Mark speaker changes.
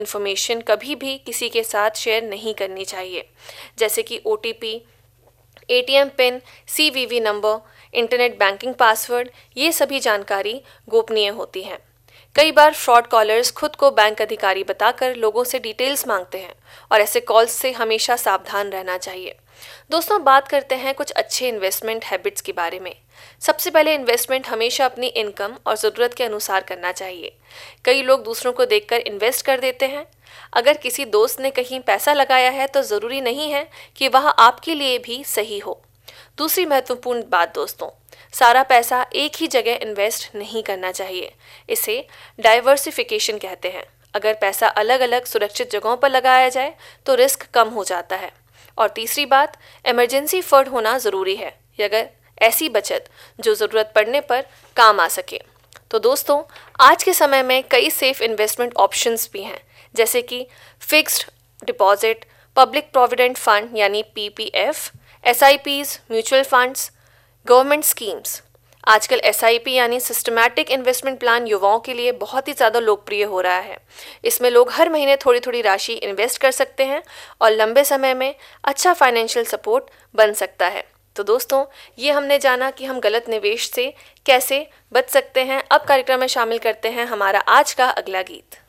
Speaker 1: Information कभी भी किसी के साथ शेयर नहीं करनी चाहिए, जैसे कि OTP, ATM pin, CVV number, internet banking password. ये सभी जानकारी गोपनीय होती हैं। कई बार फ्रॉड कॉलर्स खुद को बैंक अधिकारी बताकर लोगों से डिटेल्स मांगते हैं और ऐसे कॉल्स से हमेशा सावधान रहना चाहिए। दोस्तों, बात करते हैं कुछ अच्छे इन्वेस्टमेंट हैबिट्स के बारे में। सबसे पहले, इन्वेस्टमेंट हमेशा अपनी इनकम और ज़रूरत के अनुसार करना चाहिए। कई लोग दूसरों को देखकर इन्वेस्ट कर देते हैं। अगर किसी दोस्त ने कहीं पैसा लगाया है तो ज़रूरी नहीं है कि वह आपके लिए भी सही हो। दूसरी महत्वपूर्ण बात दोस्तों, सारा पैसा एक ही जगह इन्वेस्ट नहीं करना चाहिए। इसे डाइवर्सिफिकेशन कहते हैं। अगर पैसा अलग अलग सुरक्षित जगहों पर लगाया जाए तो रिस्क कम हो जाता है। और तीसरी बात, इमरजेंसी फंड होना ज़रूरी है, अगर ऐसी बचत जो ज़रूरत पड़ने पर काम आ सके। तो दोस्तों, आज के समय में कई सेफ इन्वेस्टमेंट ऑप्शंस भी हैं, जैसे कि fixed deposit, public provident fund यानी PPF, SIPs, mutual funds, government schemes. आजकल SIP यानी सिस्टमैटिक इन्वेस्टमेंट प्लान युवाओं के लिए बहुत ही ज़्यादा लोकप्रिय हो रहा है। इसमें लोग हर महीने थोड़ी थोड़ी राशि इन्वेस्ट कर सकते हैं और लंबे समय में अच्छा फाइनेंशियल सपोर्ट बन सकता है। तो दोस्तों, ये हमने जाना कि हम गलत निवेश से कैसे बच सकते हैं। अब कार्यक्रम में शामिल करते हैं हमारा आज का अगला गीत।